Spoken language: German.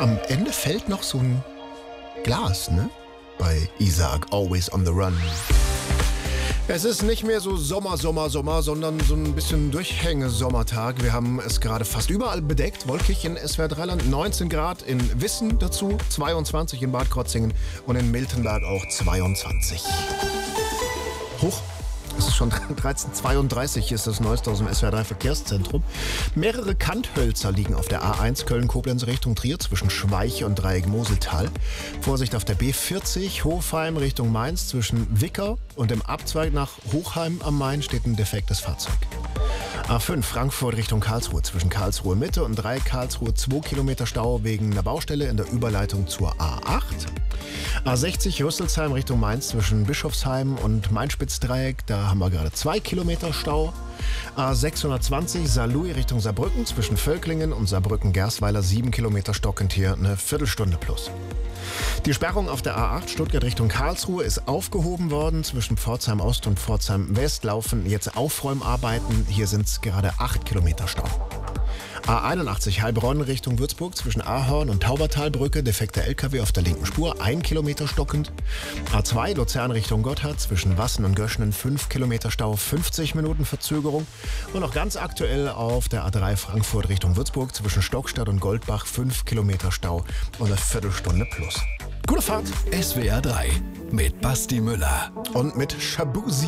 am Ende fällt noch so ein Glas, ne? Bei Isaac, Always on the Run. Es ist nicht mehr so Sommer, sondern so ein bisschen Durchhänge-Sommertag. Wir haben es gerade fast überall bedeckt. Wolkig in SWR-3-Land, 19 Grad in Wissen dazu, 22 in Bad Krotzingen und in Miltenberg auch 22. Hoch. Es ist schon 13:32, hier ist das Neueste aus dem SWR3 Verkehrszentrum. Mehrere Kanthölzer liegen auf der A1 Köln-Koblenz Richtung Trier zwischen Schweich und Dreieck-Moseltal. Vorsicht auf der B40 Hofheim Richtung Mainz zwischen Wicker und dem Abzweig nach Hochheim am Main steht ein defektes Fahrzeug. A5 Frankfurt Richtung Karlsruhe zwischen Karlsruhe Mitte und Dreieck Karlsruhe 2 Kilometer Stau wegen einer Baustelle in der Überleitung zur A8. A60 Rüsselsheim Richtung Mainz zwischen Bischofsheim und Mainspitzdreieck, da haben wir gerade 2 Kilometer Stau. A620 Saarlouis Richtung Saarbrücken zwischen Völklingen und Saarbrücken-Gersweiler 7 Kilometer stockend hier eine Viertelstunde plus. Die Sperrung auf der A8 Stuttgart Richtung Karlsruhe ist aufgehoben worden. Zwischen Pforzheim Ost und Pforzheim West laufen jetzt Aufräumarbeiten. Hier sind es gerade 8 Kilometer Stau. A81 Heilbronn Richtung Würzburg zwischen Ahorn und Taubertalbrücke, defekter LKW auf der linken Spur, 1 Kilometer stockend. A2 Luzern Richtung Gotthard zwischen Wassen und Göschenen 5 Kilometer Stau, 50 Minuten Verzögerung. Und noch ganz aktuell auf der A3 Frankfurt Richtung Würzburg zwischen Stockstadt und Goldbach 5 Kilometer Stau und eine Viertelstunde plus. Gute Fahrt! SWR 3 mit Basti Müller Und mit Shabuzi.